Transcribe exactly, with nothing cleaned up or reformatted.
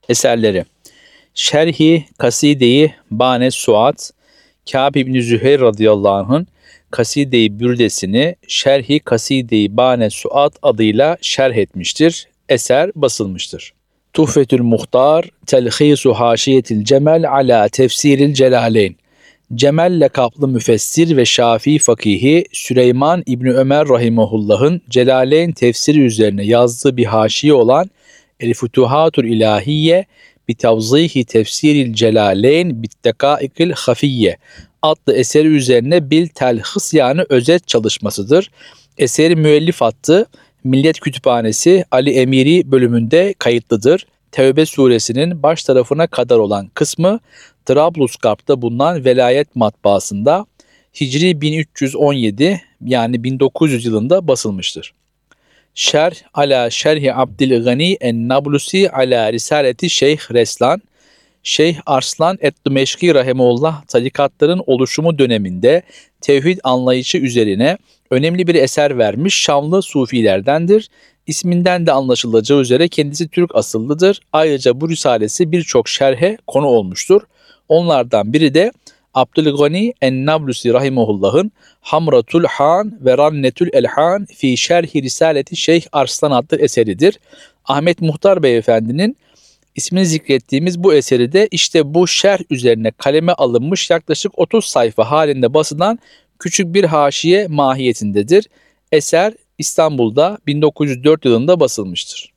Eserleri: Şerhi Kaside-i Bane Suat, Kâb İbni Züheyr radıyallahu anh'ın Kaside-i Bürdesini Şerhi Kaside-i Bane Suat adıyla şerh etmiştir. Eser basılmıştır. Tuhfetül Muhtar, Telhisu Haşiyetil Cemel ala Tefsiril Celaleyn. Cemel lakaplı müfessir ve Şafii fakihi Süleyman İbni Ömer rahimehullah'ın Celaleyn tefsiri üzerine yazdığı bir haşiye olan El Futuhatul İlahiye bi Tavzihi Tefsiril Celaleyn bit Dekaikil Hafiyye adlı eseri üzerine bil telhis yani özet çalışmasıdır. Eseri müellif hattı Millet Kütüphanesi Ali Emiri bölümünde kayıtlıdır. Tevbe suresinin baş tarafına kadar olan kısmı Trablusgarp'ta bulunan Velayet Matbaası'nda Hicri bin üç yüz on yedi yani bin dokuz yüz yılında basılmıştır. Şerh ala Şerhi Abdülgani en-Nablusi ala Risaleti Şeyh Reslan, Şeyh Arslan et-Dimeşki rahimehullah tarikatların oluşumu döneminde tevhid anlayışı üzerine önemli bir eser vermiş Şamlı Sufilerdendir. İsminden de anlaşılacağı üzere kendisi Türk asıllıdır. Ayrıca bu risalesi birçok şerhe konu olmuştur. Onlardan biri de Abdülgani en-Nablusi rahimehullah'ın Hamratul Han ve Rannetül Elhan fi Şerhi Risaleti Şeyh Arslan adlı eseridir. Ahmet Muhtar Beyefendinin ismini zikrettiğimiz bu eseri de işte bu şerh üzerine kaleme alınmış yaklaşık otuz sayfa halinde basılan küçük bir haşiye mahiyetindedir. Eser İstanbul'da bin dokuz yüz dört yılında basılmıştır.